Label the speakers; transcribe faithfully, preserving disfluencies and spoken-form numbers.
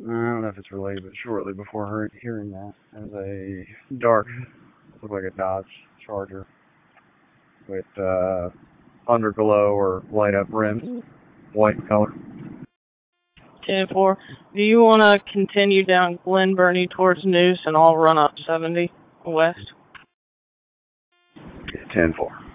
Speaker 1: I don't know if it's related, but shortly before her hearing that, it was a dark, looked like a Dodge Charger with uh, underglow or light up rims, white color.
Speaker 2: ten four. Do you want to continue down Glen Burnie towards Noose and I'll run up seventy west?
Speaker 1: ten four.